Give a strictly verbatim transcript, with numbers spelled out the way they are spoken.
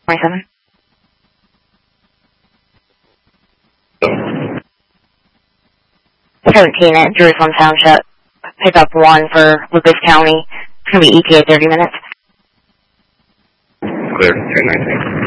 twenty-seven. seventeen at Jerusalem Township. Pick up one for Lucas County. It's going to be E T A thirty minutes. Clear, three nineteen.